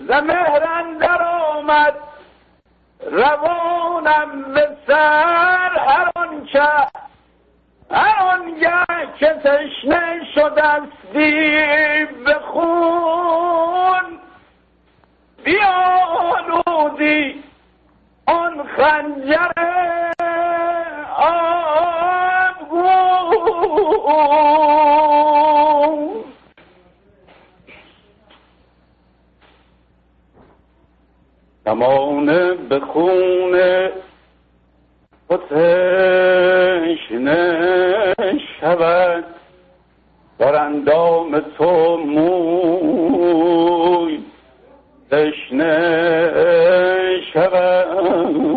ز مهر اندر آمد روانم به سر، هر آنگه که تشنه شدستی به خون، بیالودی آن خنجر آبگون. زمانه به خون تو تشنه شود، در اندام تو موی تشنه شود.